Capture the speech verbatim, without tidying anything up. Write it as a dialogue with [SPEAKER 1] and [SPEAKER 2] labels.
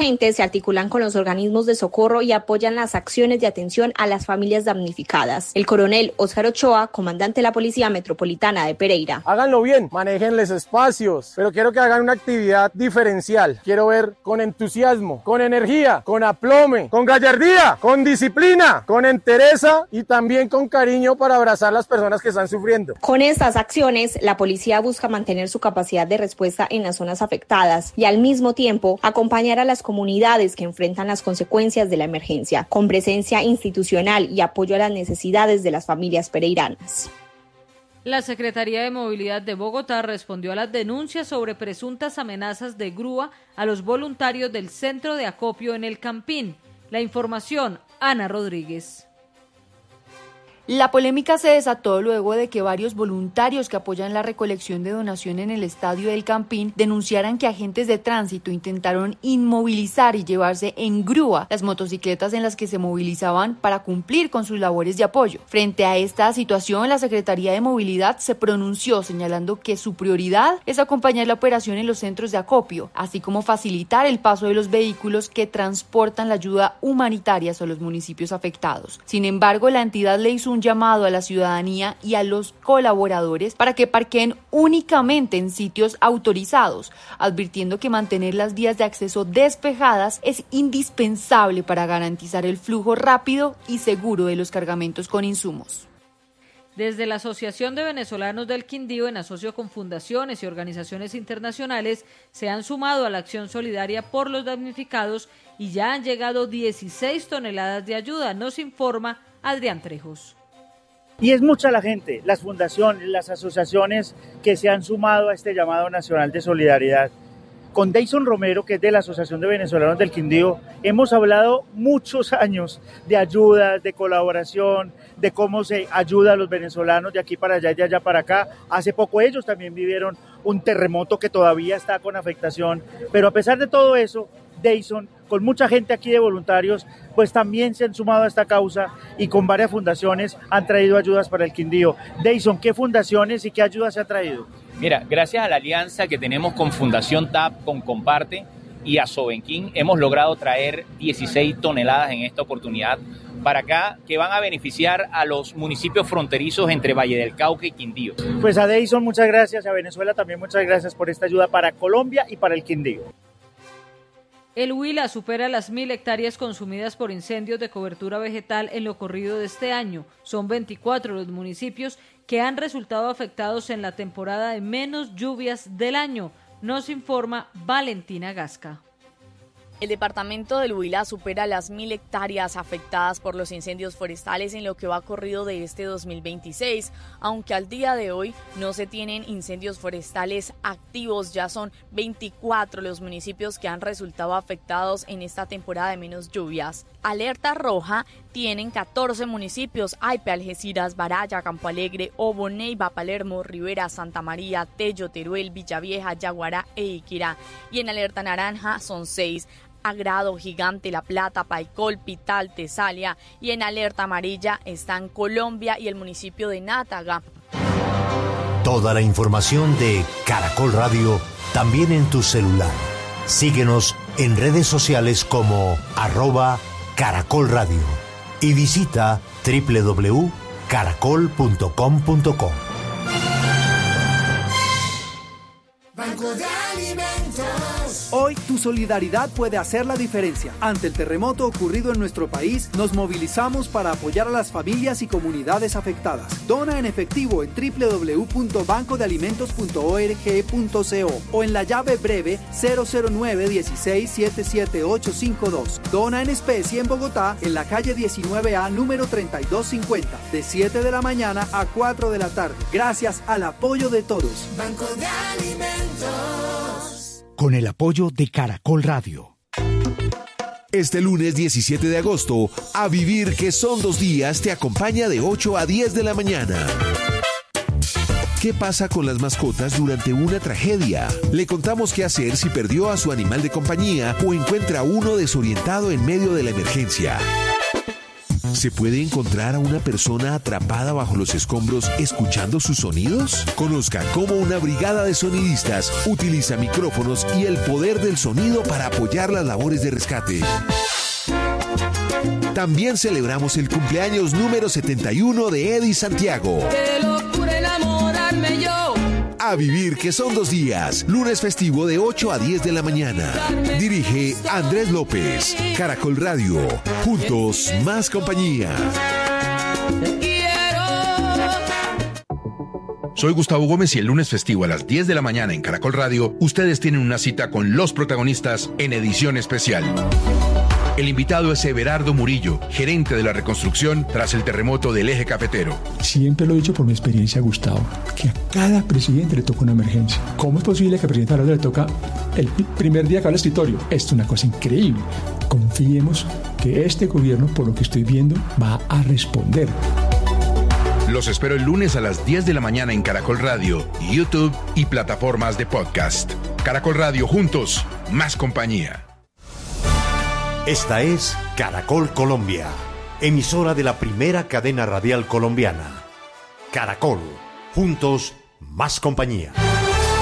[SPEAKER 1] Igualmente, se articulan con los organismos de socorro y apoyan las acciones de atención a las familias damnificadas. El coronel Óscar Ochoa, comandante de la Policía Metropolitana de Pereira.
[SPEAKER 2] Háganlo bien, manéjenles espacios, pero quiero que hagan una actividad diferencial. Quiero ver con entusiasmo, con energía, con aplome, con gallardía, con disciplina, con entereza y también con cariño para abrazar a las personas que están sufriendo.
[SPEAKER 1] Con estas acciones, la policía busca mantener su capacidad de respuesta en las zonas afectadas y al mismo tiempo acompañar a las comunidades que enfrentan las consecuencias de la emergencia, con presencia institucional y apoyo a las necesidades de las familias pereiranas.
[SPEAKER 3] La Secretaría de Movilidad de Bogotá respondió a las denuncias sobre presuntas amenazas de grúa a los voluntarios del centro de acopio en el Campín. La información, Ana Rodríguez.
[SPEAKER 4] La polémica se desató luego de que varios voluntarios que apoyan la recolección de donación en el estadio del Campín denunciaran que agentes de tránsito intentaron inmovilizar y llevarse en grúa las motocicletas en las que se movilizaban para cumplir con sus labores de apoyo. Frente a esta situación, la Secretaría de Movilidad se pronunció señalando que su prioridad es acompañar la operación en los centros de acopio, así como facilitar el paso de los vehículos que transportan la ayuda humanitaria a los municipios afectados. Sin embargo, la entidad le hizo un llamado a la ciudadanía y a los colaboradores para que parqueen únicamente en sitios autorizados, advirtiendo que mantener las vías de acceso despejadas es indispensable para garantizar el flujo rápido y seguro de los cargamentos con insumos.
[SPEAKER 3] Desde la Asociación de Venezolanos del Quindío, en asocio con fundaciones y organizaciones internacionales, se han sumado a la acción solidaria por los damnificados y ya han llegado dieciséis toneladas de ayuda, nos informa Adrián Trejos.
[SPEAKER 5] Y es mucha la gente, las fundaciones, las asociaciones que se han sumado a este llamado nacional de solidaridad. Con Deison Romero, que es de la Asociación de Venezolanos del Quindío, hemos hablado muchos años de ayudas, de colaboración, de cómo se ayuda a los venezolanos de aquí para allá y de allá para acá. Hace poco ellos también vivieron un terremoto que todavía está con afectación, pero a pesar de todo eso, Deison, con mucha gente aquí de voluntarios, pues también se han sumado a esta causa y con varias fundaciones han traído ayudas para el Quindío. Deison, ¿qué fundaciones y qué ayudas se ha traído?
[SPEAKER 6] Mira, gracias a la alianza que tenemos con Fundación T A P, con Comparte y a Sobenquín, hemos logrado traer dieciséis toneladas en esta oportunidad para acá, que van a beneficiar a los municipios fronterizos entre Valle del Cauca y Quindío.
[SPEAKER 5] Pues a Deison muchas gracias, a Venezuela también muchas gracias por esta ayuda para Colombia y para el Quindío.
[SPEAKER 3] El Huila supera las mil hectáreas consumidas por incendios de cobertura vegetal en lo corrido de este año. Son veinticuatro los municipios que han resultado afectados en la temporada de menos lluvias del año, nos informa Valentina Gasca.
[SPEAKER 7] El departamento del Huila supera las mil hectáreas afectadas por los incendios forestales en lo que va corrido de este dos mil veintiséis, aunque al día de hoy no se tienen incendios forestales activos, ya son veinticuatro los municipios que han resultado afectados en esta temporada de menos lluvias. Alerta roja tienen catorce municipios: Aipe, Algeciras, Baraya, Campo Alegre, Obo, Neiva, Palermo, Rivera, Santa María, Tello, Teruel, Villavieja, Yaguará e Iquirá. Y en alerta naranja son seis: Agrado, Gigante, La Plata, Paicol, Pital, Tesalia, y en alerta amarilla están Colombia y el municipio de Nátaga.
[SPEAKER 8] Toda la información de Caracol Radio también en tu celular. Síguenos en redes sociales como arroba Caracol Radio y visita doble u doble u doble u punto caracol punto com punto co.
[SPEAKER 9] Banco de Alimentos.
[SPEAKER 10] Hoy tu solidaridad puede hacer la diferencia. Ante el terremoto ocurrido en nuestro país, nos movilizamos para apoyar a las familias y comunidades afectadas. Dona en efectivo en doble u doble u doble u punto banco de alimentos punto org punto co o en la llave breve cero cero nueve uno seis siete siete ocho cinco dos. Dona en especie en Bogotá, en la calle diecinueve A, número treinta y dos cincuenta, de siete de la mañana a cuatro de la tarde. Gracias al apoyo de todos.
[SPEAKER 9] Banco de Alimentos.
[SPEAKER 8] Con el apoyo de Caracol Radio.
[SPEAKER 11] Este lunes diecisiete de agosto, A Vivir que son dos días te acompaña de ocho a diez de la mañana. ¿Qué pasa con las mascotas durante una tragedia? Le contamos qué hacer si perdió a su animal de compañía o encuentra uno desorientado en medio de la emergencia. ¿Se puede encontrar a una persona atrapada bajo los escombros escuchando sus sonidos? Conozca cómo una brigada de sonidistas utiliza micrófonos y el poder del sonido para apoyar las labores de rescate. También celebramos el cumpleaños número setenta y uno de Eddie Santiago.
[SPEAKER 9] Qué locura enamorarme yo.
[SPEAKER 11] A vivir que son dos días. Lunes festivo de ocho a diez de la mañana. Dirige Andrés López. Caracol Radio. Juntos, más compañía.
[SPEAKER 12] Soy Gustavo Gómez y el lunes festivo a las diez de la mañana en Caracol Radio, ustedes tienen una cita con los protagonistas en edición especial. El invitado es Everardo Murillo, gerente de la reconstrucción tras el terremoto del Eje Cafetero.
[SPEAKER 13] Siempre lo he dicho por mi experiencia, Gustavo, que a cada presidente le toca una emergencia. ¿Cómo es posible que al presidente Araujo le toca el primer día que va al escritorio? Esto es una cosa increíble. Confiemos que este gobierno, por lo que estoy viendo, va a responder.
[SPEAKER 12] Los espero el lunes a las diez de la mañana en Caracol Radio, YouTube y plataformas de podcast. Caracol Radio, juntos, más compañía.
[SPEAKER 8] Esta es Caracol Colombia, emisora de la primera cadena radial colombiana. Caracol, juntos, más compañía.